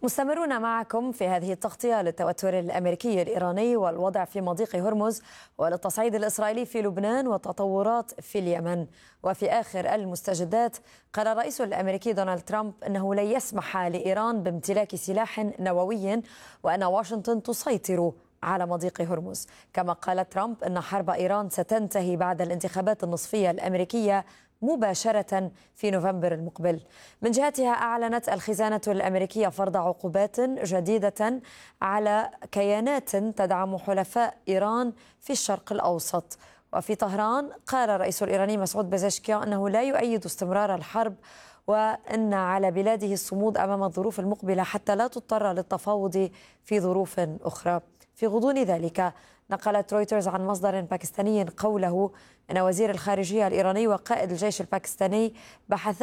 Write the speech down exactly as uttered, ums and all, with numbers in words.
مستمرون معكم في هذه التغطية للتوتر الأمريكي الإيراني والوضع في مضيق هرمز وللتصعيد الإسرائيلي في لبنان والتطورات في اليمن. وفي آخر المستجدات قال الرئيس الأمريكي دونالد ترامب أنه لن يسمح لإيران بامتلاك سلاح نووي وأن واشنطن تسيطر على مضيق هرمز. كما قال ترامب أن حرب إيران ستنتهي بعد الانتخابات النصفية الأمريكية مباشرة في نوفمبر المقبل. من جهتها أعلنت الخزانة الأمريكية فرض عقوبات جديدة على كيانات تدعم حلفاء إيران في الشرق الأوسط. وفي طهران قال الرئيس الإيراني مسعود بزشكيان أنه لا يؤيد استمرار الحرب وأن على بلاده الصمود أمام الظروف المقبلة حتى لا تضطر للتفاوض في ظروف أخرى. في غضون ذلك نقلت رويترز عن مصدر باكستاني قوله أن وزير الخارجية الإيراني وقائد الجيش الباكستاني بحثا